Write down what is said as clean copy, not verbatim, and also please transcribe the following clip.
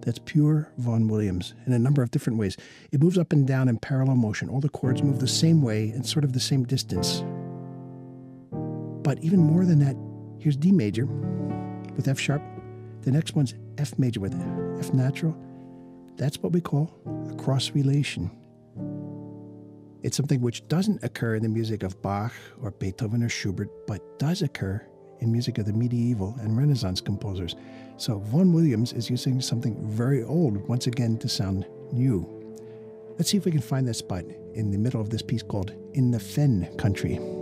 That's pure Vaughan Williams in a number of different ways. It moves up and down in parallel motion. All the chords move the same way and sort of the same distance. But even more than that, here's D major with F sharp. The next one's F major with F natural. That's what we call a cross relation. It's something which doesn't occur in the music of Bach or Beethoven or Schubert, but does occur in music of the medieval and Renaissance composers. So Vaughan Williams is using something very old once again to sound new. Let's see if we can find that spot in the middle of this piece called In the Fen Country.